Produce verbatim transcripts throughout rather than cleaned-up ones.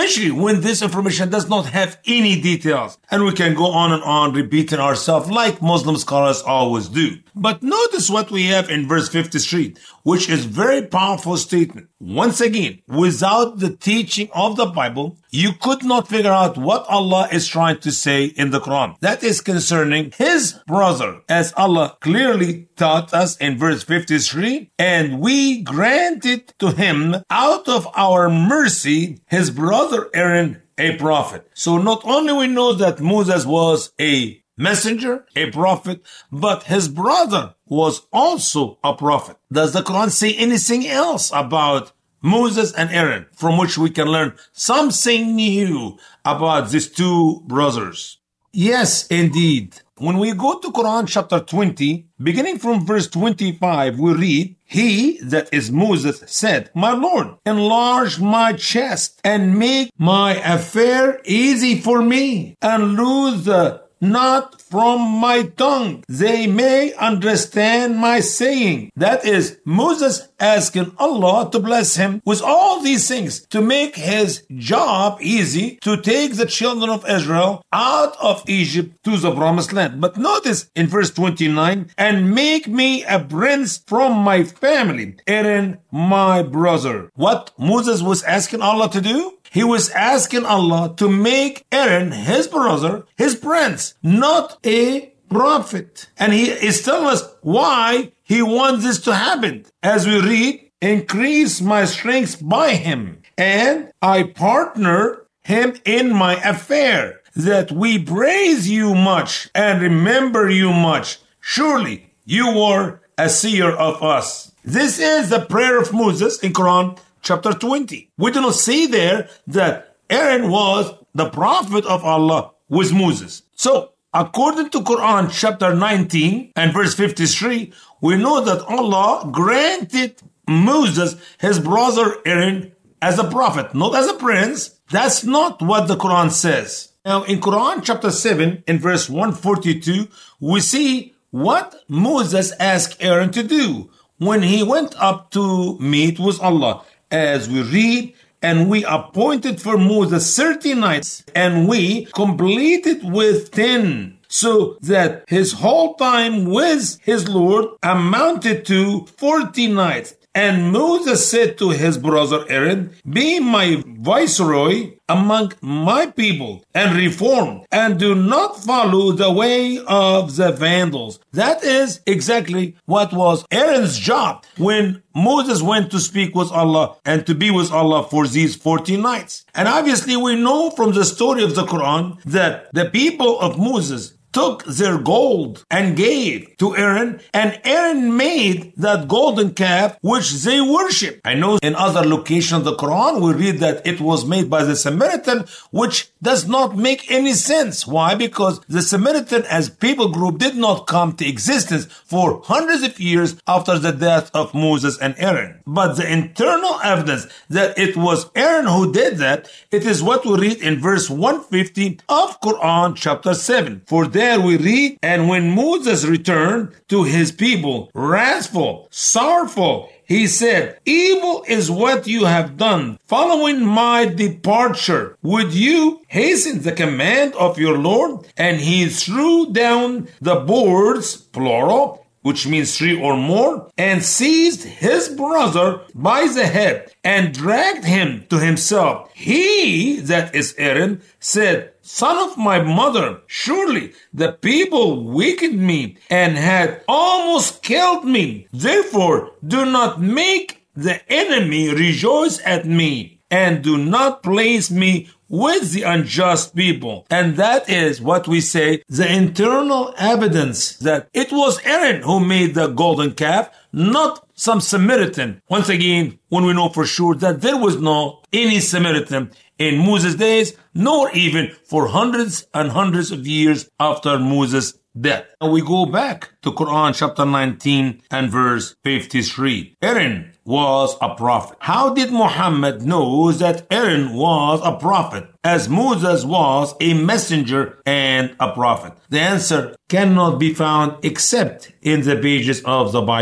especially when this information does not have any details. And we can go on and on repeating ourselves like Muslim scholars always do. But notice what we have in verse fifty-three, which is very powerful statement. Once again, without the teaching of the Bible, you could not figure out what Allah is trying to say in the Quran. That is concerning his brother, as Allah clearly taught us in verse fifty-three, and we granted to him out of our mercy his brother Aaron a prophet. So not only we know that Moses was a messenger, a prophet, but his brother was also a prophet. Does the Quran say anything else about Moses and Aaron from which we can learn something new about these two brothers? Yes, indeed. When we go to Quran chapter twenty, beginning from verse twenty-five, we read, "He, that is Moses, said, My Lord, enlarge my chest and make my affair easy for me, and loose the knot from my tongue, they may understand my saying." That is, Moses asking Allah to bless him with all these things to make his job easy to take the children of Israel out of Egypt to the promised land. But notice in verse twenty-nine, "And make me a prince from my family, Aaron my brother." What Moses was asking Allah to do? He was asking Allah to make Aaron, his brother, his prince, not a prophet. And he is telling us why he wants this to happen. As we read, "Increase my strength by him, and I partner him in my affair, that we praise you much and remember you much. Surely you were a seer of us." This is the prayer of Moses in Quran chapter twenty. We do not see there that Aaron was the prophet of Allah with Moses. So, according to Quran chapter nineteen and verse fifty-three, we know that Allah granted Moses, his brother Aaron, as a prophet, not as a prince. That's not what the Quran says. Now, in Quran chapter seven, in verse one forty-two, we see what Moses asked Aaron to do when he went up to meet with Allah. As we read, "And we appointed for Moses thirty nights, and we completed with ten, so that his whole time with his Lord amounted to forty nights. And Moses said to his brother Aaron, Be my viceroy among my people, and reform, and do not follow the way of the Vandals." That is exactly what was Aaron's job when Moses went to speak with Allah and to be with Allah for these forty nights. And obviously we know from the story of the Quran that the people of Moses took their gold and gave to Aaron, and Aaron made that golden calf which they worship. I know in other locations of the Quran we read that it was made by the Samaritan, which does not make any sense. Why? Because the Samaritan as people group did not come to existence for hundreds of years after the death of Moses and Aaron. But the internal evidence that it was Aaron who did that, it is what we read in verse one fifty of Quran chapter seven. For there we read, "And when Moses returned to his people, wrathful, sorrowful, he said, Evil is what you have done, following my departure. Would you hasten the command of your Lord?" And he threw down the boards, plural, which means three or more, and seized his brother by the head and dragged him to himself. He, that is Aaron, said, "Son of my mother, surely the people weakened me and had almost killed me. Therefore, do not make the enemy rejoice at me, and do not place me with the unjust people." And that is what we say, the internal evidence that it was Aaron who made the golden calf, not some Samaritan. Once again, when we know for sure that there was no any Samaritan in Moses' days, nor even for hundreds and hundreds of years after Moses' death. And we go back to Quran chapter nineteen and verse fifty-three. Aaron was a prophet. How did Muhammad know that Aaron was a prophet, as Moses was a messenger and a prophet? The answer cannot be found except in the pages of the Bible.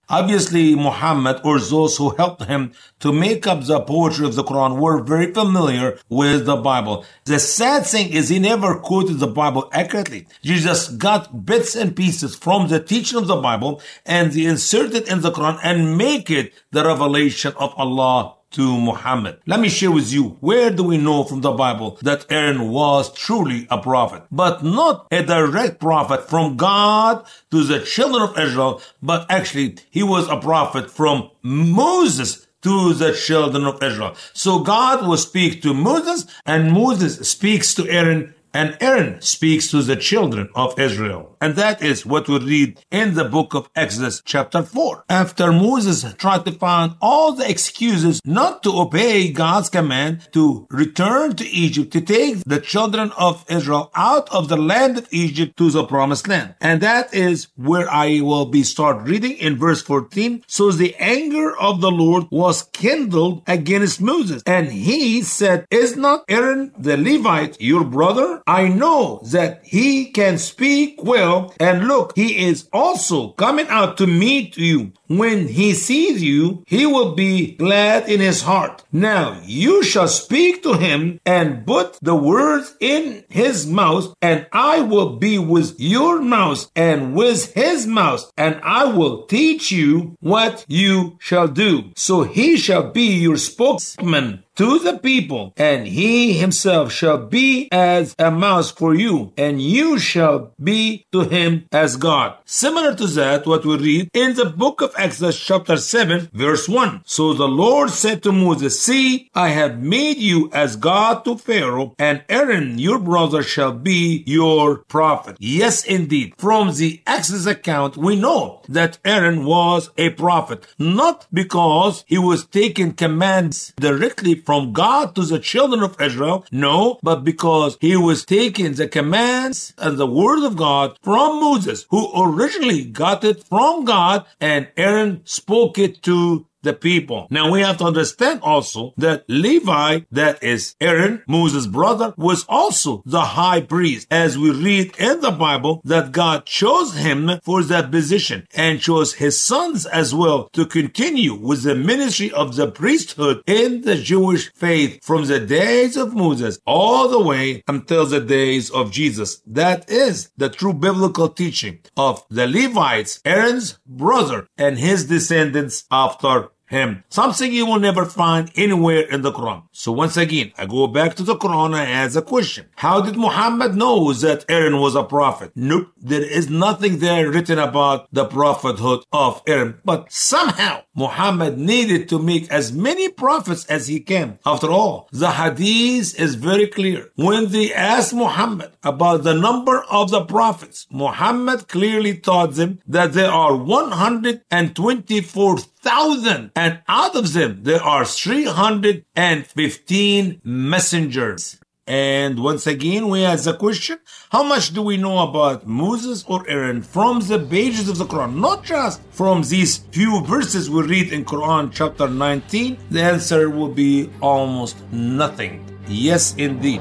Obviously, Muhammad or those who helped him to make up the poetry of the Quran were very familiar with the Bible. The sad thing is he never quoted the Bible accurately. Jesus got bits and pieces from the teaching of the Bible and they inserted in the Quran and make it the revelation of Allah to Muhammad. Let me share with you, where do we know from the Bible that Aaron was truly a prophet, but not a direct prophet from God to the children of Israel, but actually he was a prophet from Moses to the children of Israel. So God will speak to Moses and Moses speaks to Aaron and Aaron speaks to the children of Israel. And that is what we read in the book of Exodus chapter four. After Moses tried to find all the excuses not to obey God's command to return to Egypt, to take the children of Israel out of the land of Egypt to the promised land. And that is where I will be start reading in verse fourteen. So the anger of the Lord was kindled against Moses. And he said, is not Aaron the Levite your brother? I know that he can speak well, and look, he is also coming out to meet you. When he sees you, he will be glad in his heart. Now you shall speak to him and put the words in his mouth, and I will be with your mouth and with his mouth, and I will teach you what you shall do. So he shall be your spokesman to the people, and he himself shall be as a mouse for you, and you shall be to him as God. Similar to that, what we read in the book of Exodus chapter seven, verse one. So the Lord said to Moses, see, I have made you as God to Pharaoh, and Aaron your brother shall be your prophet. Yes, indeed. From the Exodus account, we know that Aaron was a prophet, not because he was taking commands directly from God to the children of Israel, no, but because he was taking the commands and the word of God from Moses, who originally got it from God, and Aaron spoke it to the people. Now we have to understand also that Levi, that is Aaron, Moses' brother, was also the high priest, as we read in the Bible that God chose him for that position and chose his sons as well to continue with the ministry of the priesthood in the Jewish faith from the days of Moses all the way until the days of Jesus. That is the true biblical teaching of the Levites, Aaron's brother, and his descendants after him. Something you will never find anywhere in the Quran. So once again, I go back to the Quran and ask a question. How did Muhammad know that Aaron was a prophet? Nope. There is nothing there written about the prophethood of Aaron. But somehow, Muhammad needed to make as many prophets as he can. After all, the hadith is very clear. When they asked Muhammad about the number of the prophets, Muhammad clearly taught them that there are one hundred twenty-four thousand, and out of them there are three hundred fifteen messengers. And once again, we ask the question, how much do we know about Moses or Aaron from the pages of the Quran? Not just from these few verses we read in Quran chapter nineteen. The answer will be almost nothing. Yes, indeed.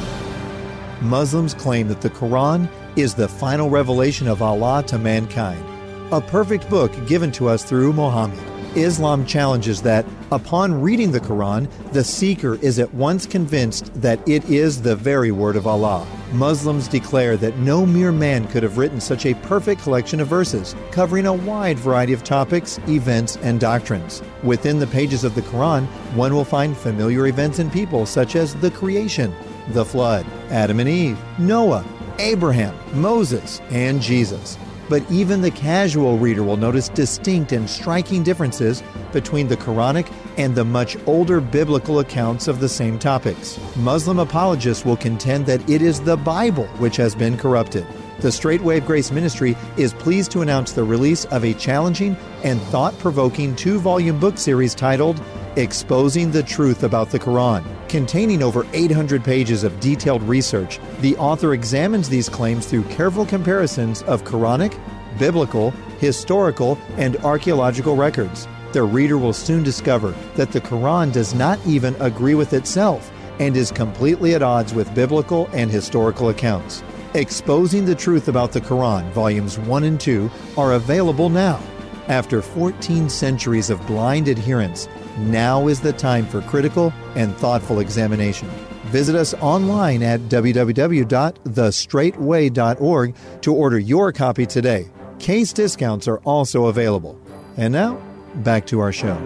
Muslims claim that the Quran is the final revelation of Allah to mankind, a perfect book given to us through Muhammad. Islam challenges that, upon reading the Quran, the seeker is at once convinced that it is the very word of Allah. Muslims declare that no mere man could have written such a perfect collection of verses, covering a wide variety of topics, events, and doctrines. Within the pages of the Quran, one will find familiar events and people such as the creation, the flood, Adam and Eve, Noah, Abraham, Moses, and Jesus. But even the casual reader will notice distinct and striking differences between the Quranic and the much older biblical accounts of the same topics. Muslim apologists will contend that it is the Bible which has been corrupted. The Straight Wave Grace Ministry is pleased to announce the release of a challenging and thought-provoking two-volume book series titled Exposing the Truth About the Quran. Containing over eight hundred pages of detailed research, the author examines these claims through careful comparisons of Quranic, biblical, historical, and archaeological records. The reader will soon discover that the Quran does not even agree with itself and is completely at odds with biblical and historical accounts. Exposing the Truth About the Quran, Volumes one and two, are available now. After fourteen centuries of blind adherence, now is the time for critical and thoughtful examination. Visit us online at w w w dot the straight way dot org to order your copy today. Case discounts are also available. And now, back to our show.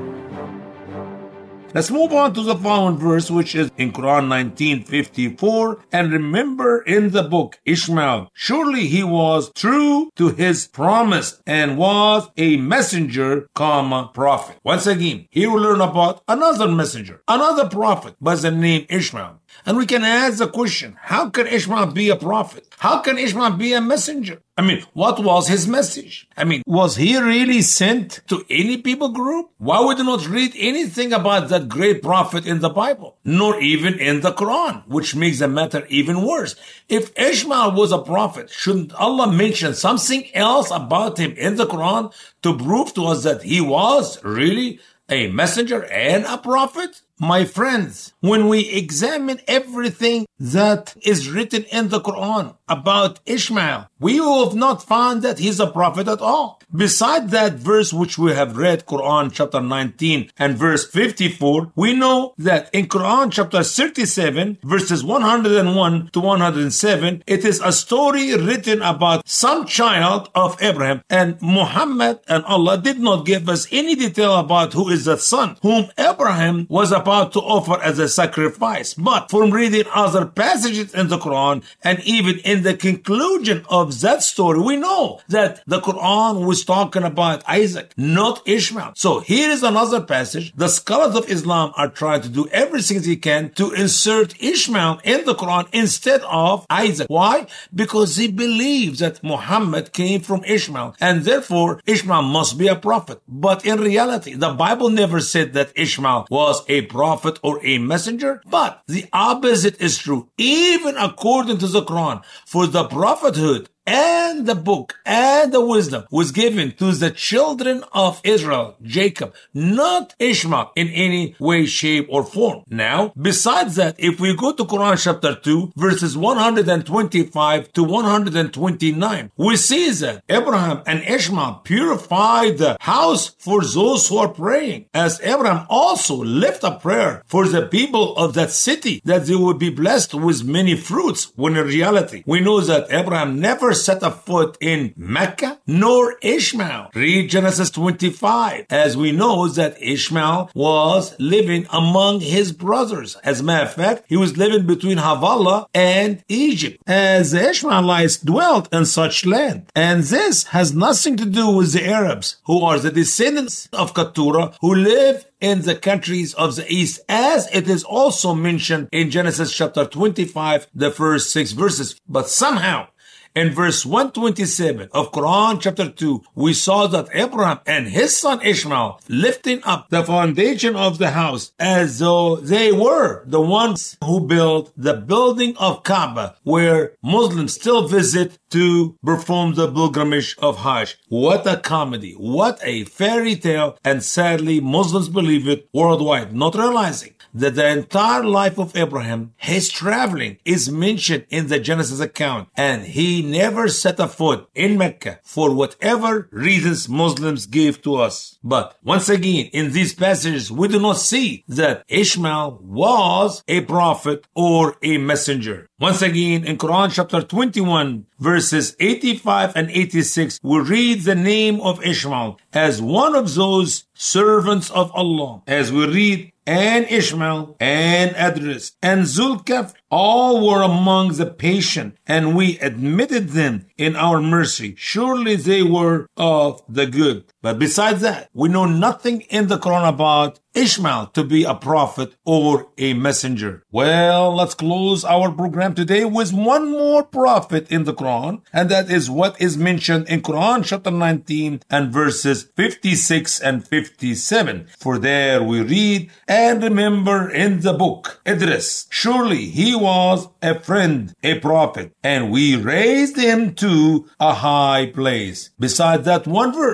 Let's move on to the following verse, which is in Quran nineteen fifty-four. And remember in the book Ishmael, surely he was true to his promise and was a messenger, comma, prophet. Once again, here we learn about another messenger, another prophet by the name Ishmael. And we can ask the question, how can Ishmael be a prophet? How can Ishmael be a messenger? I mean, what was his message? I mean, was he really sent to any people group? Why would you not read anything about that great prophet in the Bible? Nor even in the Quran, which makes the matter even worse. If Ishmael was a prophet, shouldn't Allah mention something else about him in the Quran to prove to us that he was really a messenger and a prophet? My friends, when we examine everything that is written in the Quran about Ishmael, we have not found that he's a prophet at all. Besides that verse which we have read, Quran chapter nineteen and verse fifty-four, we know that in Quran chapter thirty-seven, verses one hundred one to one hundred seven, it is a story written about some child of Abraham, and Muhammad and Allah did not give us any detail about who is that son, whom Abraham was about to offer as a sacrifice. But from reading other passages in the Quran, and even in the conclusion of that story, we know that the Quran was talking about Isaac, not Ishmael. So here is another passage. The scholars of Islam are trying to do everything they can to insert Ishmael in the Quran instead of Isaac. Why? Because they believe that Muhammad came from Ishmael, and therefore Ishmael must be a prophet. But in reality, the Bible never said that Ishmael was a prophet or a messenger, but the opposite is true. Even according to the Quran, for the prophethood and the book and the wisdom was given to the children of Israel, Jacob, not Ishmael in any way, shape, or form. Now, besides that, if we go to Quran chapter two, verses one hundred twenty-five to one hundred twenty-nine, we see that Abraham and Ishmael purified the house for those who are praying, as Abraham also lifted a prayer for the people of that city that they would be blessed with many fruits, when in reality, we know that Abraham never set a foot in Mecca, nor Ishmael. Read Genesis twenty-five, as we know that Ishmael was living among his brothers. As a matter of fact, he was living between Havilah and Egypt, as the Ishmaelites dwelt in such land. And this has nothing to do with the Arabs, who are the descendants of Keturah, who live in the countries of the east, as it is also mentioned in Genesis chapter twenty-five, the first six verses. But somehow, in verse one twenty-seven of Quran chapter two, we saw that Abraham and his son Ishmael lifting up the foundation of the house as though they were the ones who built the building of Kaaba, where Muslims still visit to perform the pilgrimage of Hajj. What a comedy. What a fairy tale. And sadly, Muslims believe it worldwide, not realizing that the entire life of Abraham, his traveling, is mentioned in the Genesis account, and he never set a foot in Mecca for whatever reasons Muslims gave to us. But once again, in these passages, we do not see that Ishmael was a prophet or a messenger. Once again, in Quran chapter twenty-one, verses eighty-five and eighty-six, we read the name of Ishmael as one of those servants of Allah. As we read, and Ishmael, and Idris, and Zulkifl, all were among the patient, and we admitted them in our mercy. Surely they were of the good. But besides that, we know nothing in the Quran about Ishmael to be a prophet or a messenger. Well, let's close our program today with one more prophet in the Quran, and that is what is mentioned in Quran chapter nineteen and verses fifty-six and fifty-seven. For there we read, and remember in the book Idris, surely he was a friend, a prophet, and we raised him to a high place. Beside that one verse,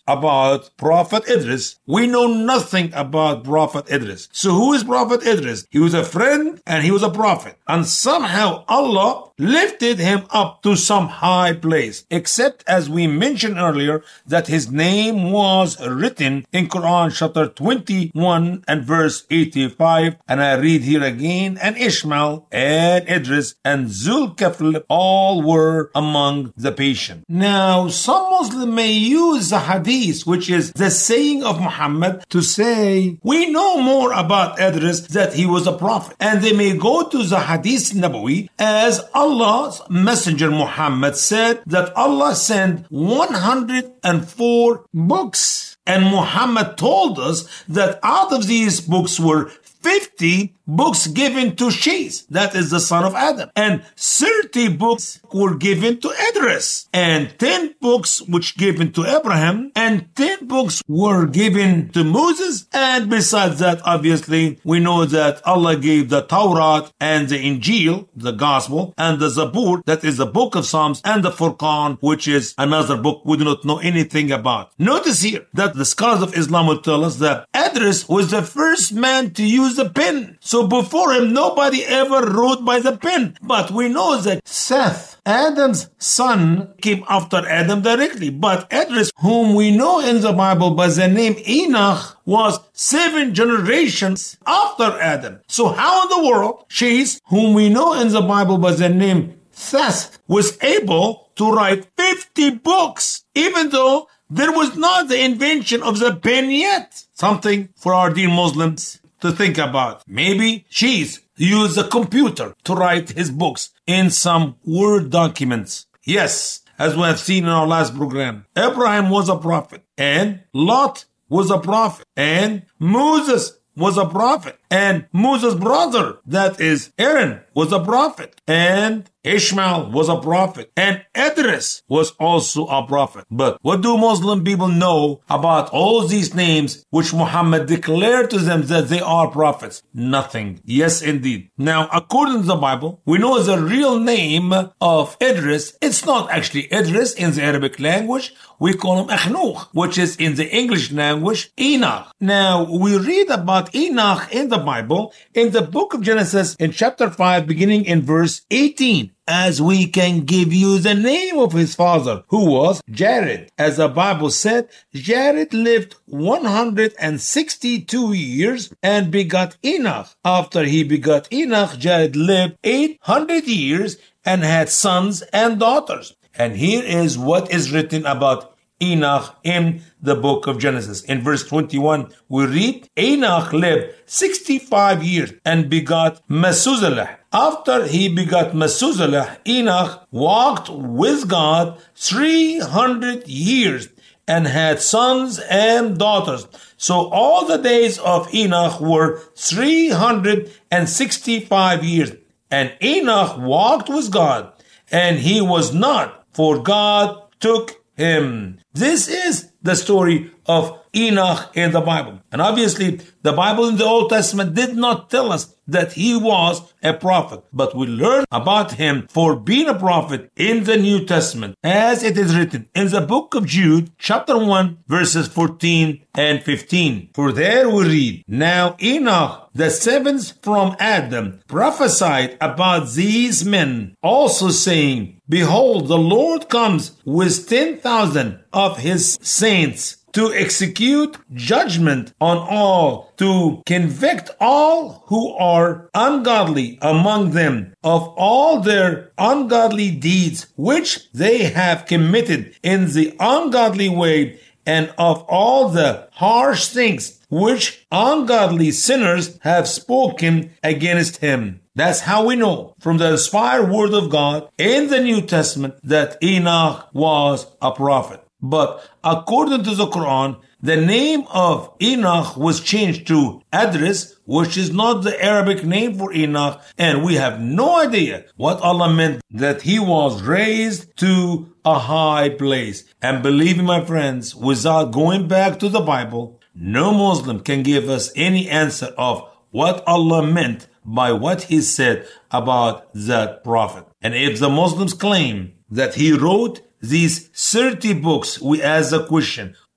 about Prophet Idris. We know nothing about Prophet Idris. So who is Prophet Idris? He was a friend and he was a prophet. And somehow Allah lifted him up to some high place. Except, as we mentioned earlier, that his name was written in Quran chapter twenty-one and verse eighty-five. And I read here again, and Ishmael and Idris and Zulkifl all were among the patient. Now, some Muslims may use the hadith, which is the saying of Muhammad, to say, we know more about Idris that he was a prophet. And they may go to the hadith Nabawi, as Allah's messenger Muhammad said that Allah sent one hundred four books. And Muhammad told us that out of these books were fifty books given to Shiz, that is the son of Adam, and thirty books were given to Idris, and ten books which given to Abraham, and ten books were given to Moses. And besides that, obviously, we know that Allah gave the Torah and the Injil, the Gospel, and the Zabur, that is the book of Psalms, and the Furqan, which is another book we do not know anything about. Notice here that the scholars of Islam will tell us that Idris was the first man to use the pen. So before him, nobody ever wrote by the pen. But we know that Seth, Adam's son, came after Adam directly. But Idris, whom we know in the Bible by the name Enoch, was seven generations after Adam. So how in the world Shiz, whom we know in the Bible by the name Seth, was able to write fifty books, even though there was not the invention of the pen yet? Something for our dear Muslims to think about. Maybe Shiz used a computer to write his books in some Word documents. Yes, as we have seen in our last program, Abraham was a prophet, and Lot was a prophet, and Moses was a prophet, and Moses' brother, that is Aaron, was a prophet, and Ishmael was a prophet, and Idris was also a prophet. But what do Muslim people know about all these names which Muhammad declared to them that they are prophets? Nothing. Yes, indeed. Now, according to the Bible, we know the real name of Idris. It's not actually Idris in the Arabic language. We call him Akhnouch, which is in the English language Enoch. Now, we read about Enoch in the Bible in the book of Genesis in chapter five, beginning in verse eighteen. As we can give you the name of his father, who was Jared. As the Bible said, Jared lived one hundred sixty-two years and begot Enoch. After he begot Enoch, Jared lived eight hundred years and had sons and daughters. And here is what is written about Enoch in the book of Genesis. In verse twenty-one, we read, Enoch lived sixty-five years and begot Methuselah. After he begot Methuselah, Enoch walked with God three hundred years and had sons and daughters. So all the days of Enoch were three hundred sixty-five years. And Enoch walked with God, and he was not, for God took him. This is the story of Enoch in the Bible. And obviously, the Bible in the Old Testament did not tell us that he was a prophet, but we learn about him for being a prophet in the New Testament, as it is written in the book of Jude, chapter one, verses fourteen and fifteen. For there we read, Now Enoch, the seventh from Adam, prophesied about these men, also saying, Behold, the Lord comes with ten thousand of his saints to execute judgment on all, to convict all who are ungodly among them of all their ungodly deeds which they have committed in the ungodly way, and of all the harsh things which ungodly sinners have spoken against him. That's how we know from the inspired word of God in the New Testament that Enoch was a prophet. But according to the Quran, the name of Enoch was changed to Idris, which is not the Arabic name for Enoch, and we have no idea what Allah meant that he was raised to a high place. And believe me, my friends, without going back to the Bible, no Muslim can give us any answer of what Allah meant by what he said about that prophet. And if the Muslims claim that he wrote these thirty books, we ask the question,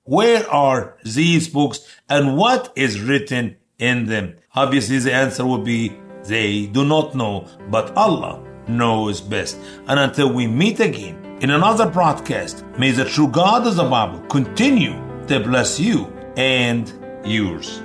Where are these books and what is written in them? Obviously, the answer would be they do not know, but Allah knows best. And until we meet again in another broadcast, may the true God of the Bible continue to bless you and yours.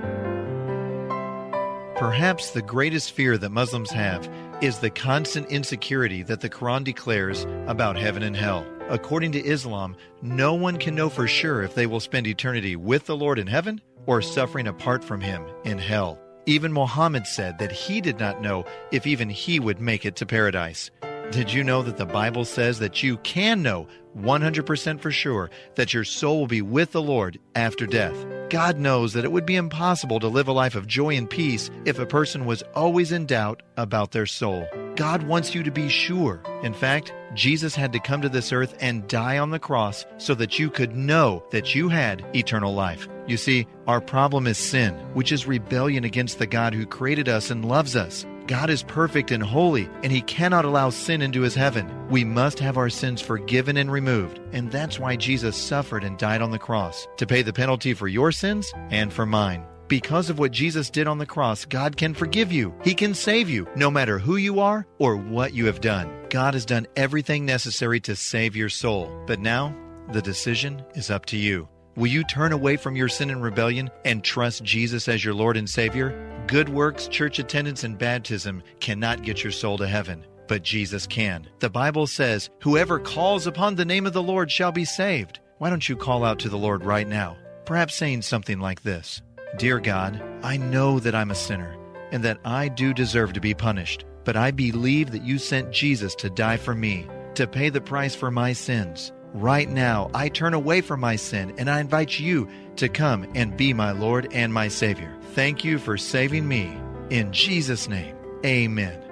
Perhaps the greatest fear that Muslims have is the constant insecurity that the Quran declares about heaven and hell. According to Islam, no one can know for sure if they will spend eternity with the Lord in heaven or suffering apart from Him in hell. Even Muhammad said that he did not know if even he would make it to paradise. Did you know that the Bible says that you can know one hundred percent for sure that your soul will be with the Lord after death? God knows that it would be impossible to live a life of joy and peace if a person was always in doubt about their soul. God wants you to be sure. In fact, Jesus had to come to this earth and die on the cross so that you could know that you had eternal life. You see, our problem is sin, which is rebellion against the God who created us and loves us. God is perfect and holy, and He cannot allow sin into His heaven. We must have our sins forgiven and removed, and that's why Jesus suffered and died on the cross, to pay the penalty for your sins and for mine. Because of what Jesus did on the cross, God can forgive you. He can save you, no matter who you are or what you have done. God has done everything necessary to save your soul. But now, the decision is up to you. Will you turn away from your sin and rebellion and trust Jesus as your Lord and Savior? Good works, church attendance, and baptism cannot get your soul to heaven, but Jesus can. The Bible says, "Whoever calls upon the name of the Lord shall be saved." Why don't you call out to the Lord right now? Perhaps saying something like this: Dear God, I know that I'm a sinner and that I do deserve to be punished, but I believe that you sent Jesus to die for me, to pay the price for my sins. Right now, I turn away from my sin and I invite you to come and be my Lord and my Savior. Thank you for saving me. In Jesus' name, amen.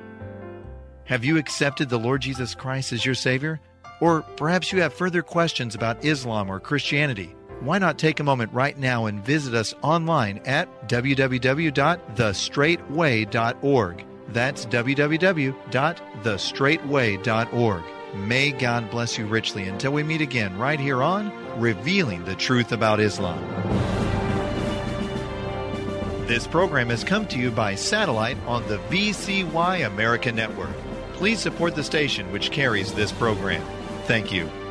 Have you accepted the Lord Jesus Christ as your Savior? Or perhaps you have further questions about Islam or Christianity. Why not take a moment right now and visit us online at w w w dot the straight way dot org. That's w w w dot the straight way dot org. May God bless you richly until we meet again right here on Revealing the Truth About Islam. This program has come to you by satellite on the V C Y America Network. Please support the station which carries this program. Thank you.